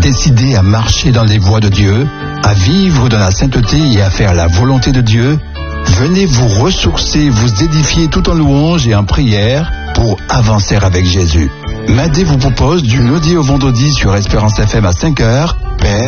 décidé à marcher dans les voies de Dieu, à vivre dans la sainteté et à faire la volonté de Dieu, venez vous ressourcer, vous édifier tout en louange et en prière pour avancer avec Jésus. Madé vous propose du lundi au vendredi sur Espérance FM à 5h